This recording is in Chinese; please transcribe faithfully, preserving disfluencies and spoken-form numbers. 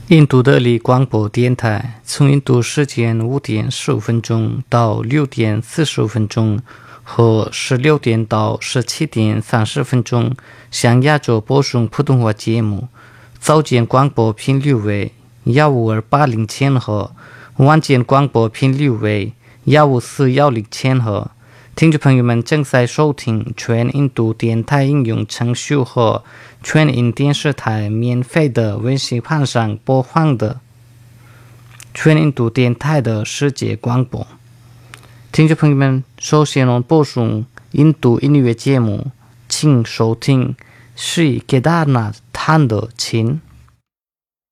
印度德里广播电台从印度时间五点十五分钟到六点四十五分钟和十六点到十七点三十分钟向亚洲播送普通话节目。早间广播频率为幺五二八零千赫，晚间广播频率为幺五四幺零千赫。听众朋友们正在收听全印度电台应用程序和全印电视台免费的微信盘上播放的全印度电台的世界广播。听众朋友们，首先我播送印度音乐节目，请收听Sri Kedarnath弹的琴。